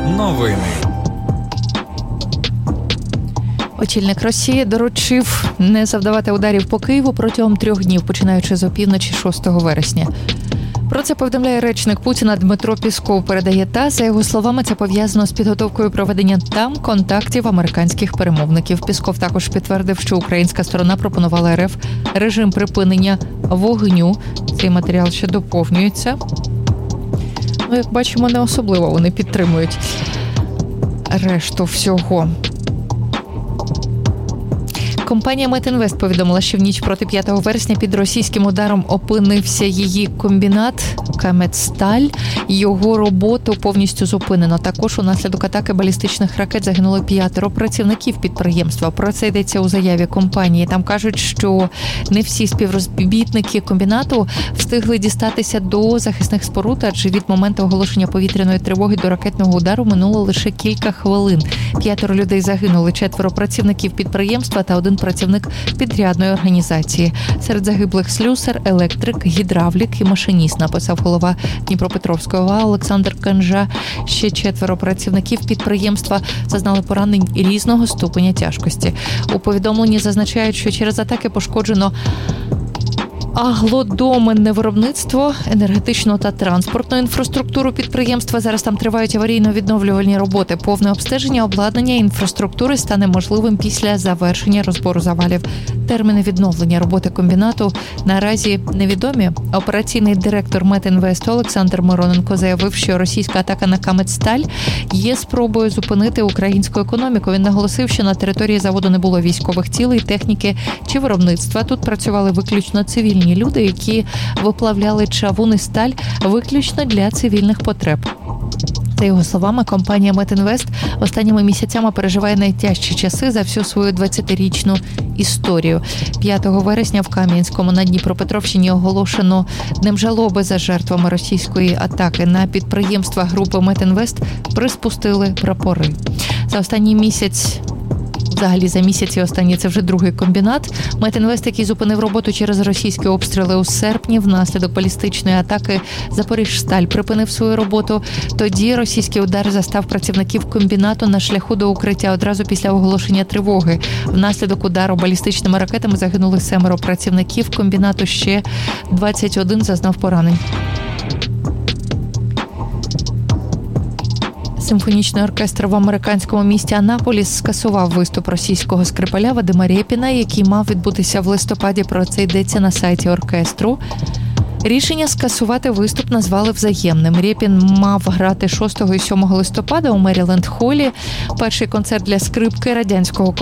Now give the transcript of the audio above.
Новини. Очільник Росії доручив не завдавати ударів по Києву протягом 3 днів, починаючи з опівночі 6 вересня. Про це повідомляє речник Путіна Дмитро Пісков, передає ТАСС. За його словами, це пов'язано з підготовкою проведення там контактів американських перемовників. Пісков також підтвердив, що українська сторона пропонувала РФ режим припинення вогню. Цей матеріал ще доповнюється. Як бачимо, не особливо вони підтримують решту всього. Компанія Метінвест повідомила, що в ніч проти 5 вересня під російським ударом опинився її комбінат «Каметсталь». Його роботу повністю зупинено. Також унаслідок атаки балістичних ракет загинуло 5 працівників підприємства. Про це йдеться у заяві компанії. Там кажуть, що не всі співробітники комбінату встигли дістатися до захисних споруд, адже від моменту оголошення повітряної тривоги до ракетного удару минуло лише кілька хвилин. 5 людей загинули, 4 працівників підприємства та 1 працівник підрядної організації. Серед загиблих слюсар, електрик, гідравлік і машиніст, написав голова Дніпропетровської ОВА Олександр Канжа. Ще 4 працівників підприємства зазнали поранень різного ступеня тяжкості. У повідомленні зазначають, що через атаки пошкоджено аглодоменне виробництво, енергетичну та транспортну інфраструктуру підприємства. Зараз там тривають аварійно-відновлювальні роботи. Повне обстеження обладнання і інфраструктури стане можливим після завершення розбору завалів. Терміни відновлення роботи комбінату наразі невідомі. Операційний директор Метінвесту Олександр Мироненко заявив, що російська атака на Каметсталь є спробою зупинити українську економіку. Він наголосив, що на території заводу не було військових цілей, техніки чи виробництва. Тут працювали виключно цивільні люди, які виплавляли чавун і сталь виключно для цивільних потреб. За його словами, компанія Метінвест останніми місяцями переживає найтяжчі часи за всю свою 20-річну історію. 5 вересня в Кам'янському на Дніпропетровщині оголошено днем жалоби за жертвами російської атаки. На підприємства групи Метінвест приспустили прапори. За останній місяць Взагалі, за місяці останній це вже другий комбінат. Метінвест, який зупинив роботу через російські обстріли у серпні, внаслідок балістичної атаки Запоріжсталь припинив свою роботу. Тоді російський удар застав працівників комбінату на шляху до укриття одразу після оголошення тривоги. Внаслідок удару балістичними ракетами загинули 7 працівників комбінату, ще 21 зазнав поранень. Симфонічний оркестр в американському місті Анаполіс скасував виступ російського скрипаля Вадима Рєпіна, який мав відбутися в листопаді. Про це йдеться на сайті оркестру. Рішення скасувати виступ назвали взаємним. Рєпін мав грати 6 і 7 листопада у Меріленд-холі. Перший концерт для скрипки радянського